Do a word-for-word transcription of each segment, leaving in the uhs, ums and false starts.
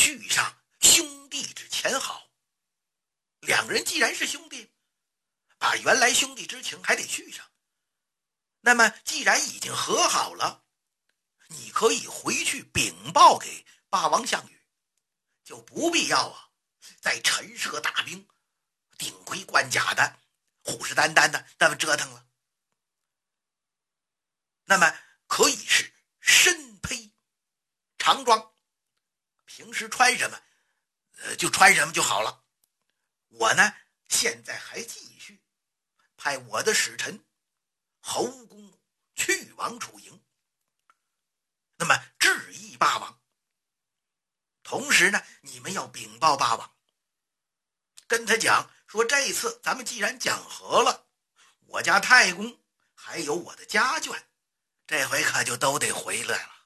续上兄弟之前好。两人既然是兄弟，把原来兄弟之情还得续上。那么既然已经和好了，你可以回去禀报给霸王项羽，就不必要啊再陈设大兵，顶盔贯甲的虎视眈眈的那么折腾了。那么可以是身披长装，平时穿什么呃就穿什么就好了。我呢现在还继续派我的使臣侯公去往楚营，那么致意霸王。同时呢你们要禀报霸王，跟他讲说这次咱们既然讲和了，我家太公还有我的家眷这回可就都得回来了。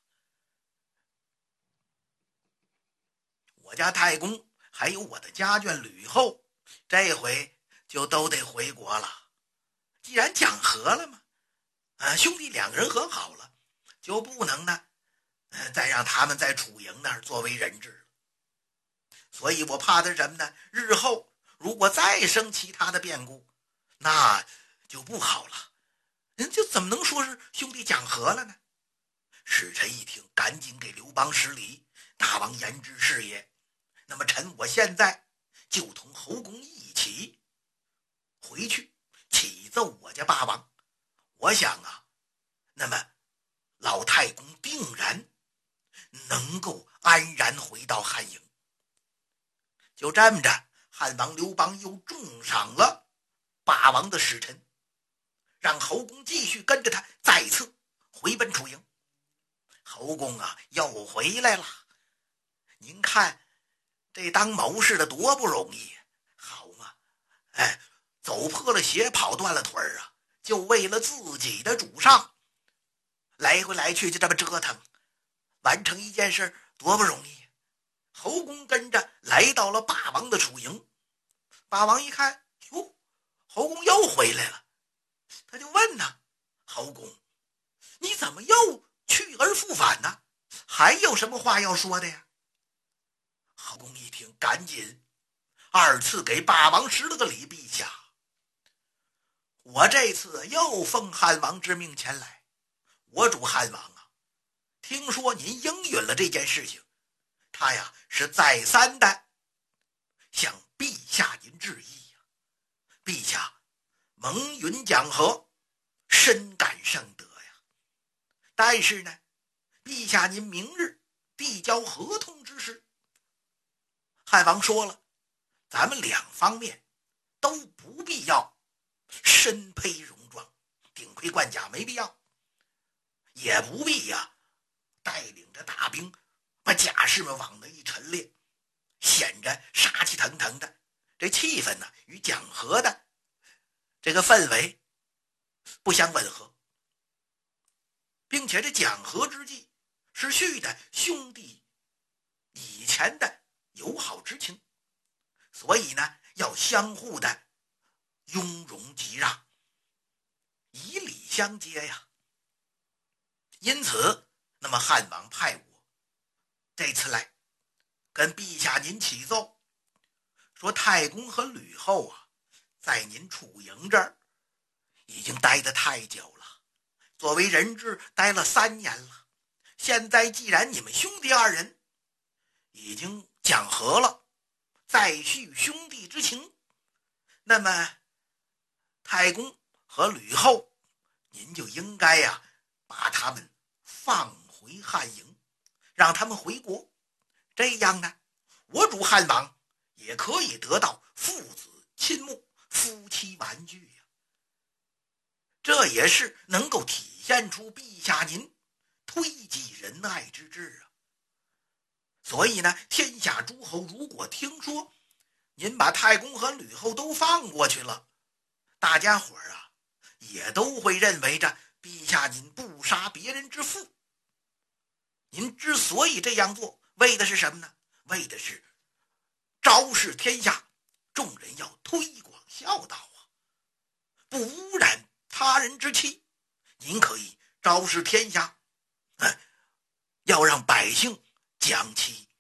我家太公还有我的家眷吕后这回就都得回国了。既然讲和了嘛，啊，兄弟两人和好了，就不能呢、呃、再让他们在楚营那儿作为人质了。所以我怕的什么呢？日后如果再生其他的变故，那就不好了。人就怎么能说是兄弟讲和了呢？使臣一听，赶紧给刘邦施礼，大王言之是也。那么臣我现在就同侯公一起回去启奏我家霸王。我想啊，那么老太公定然能够安然回到汉营。就这么着，汉王刘邦又重赏了霸王的使臣，让侯公继续跟着他再次回奔楚营。侯公啊又回来了。您看这当谋士的多不容易，好嘛，哎，走破了鞋跑断了腿啊，就为了自己的主上来回来去就这么折腾，完成一件事多不容易。侯公跟着来到了霸王的楚营，霸王一看，哟，侯公又回来了，他就问呢，侯公，你怎么又去而复返呢？还有什么话要说的呀？侯公一听，赶紧二次给霸王施了个礼，陛下，我这次又奉汉王之命前来，我主汉王啊，听说您应允了这件事情，他呀是再三的向陛下您致意呀。陛下蒙允讲和，深感圣德呀。但是呢，陛下您明日递交合同之时，汉王说了，咱们两方面都不必要身披戎装，顶盔贯甲没必要，也不必呀、啊、带领着大兵把甲士们往那一陈列，显着杀气腾腾的，这气氛呢与讲和的这个氛围不相吻合，并且这讲和之际是续的兄弟以前的友好之情，所以呢要相互的雍容吉让，以礼相接呀。因此那么汉王派我这次来跟陛下您启奏，说太公和吕后啊在您楚营这儿已经待得太久了，作为人质待了三年了。现在既然你们兄弟二人已经讲和了，再续兄弟之情，那么太公和吕后您就应该呀、啊、把他们放回汉营，让他们回国，这样呢我主汉王也可以得到父子亲睦，夫妻团聚呀。这也是能够体现出陛下您推己仁爱之志啊。所以呢，天下诸侯如果听说您把太公和吕后都放过去了，大家伙儿啊也都会认为着陛下您不杀别人之父。您之所以这样做，为的是什么呢？为的是昭示天下，众人要推广孝道啊，不污染他人之气。您可以昭示天下，呃、要让百姓将其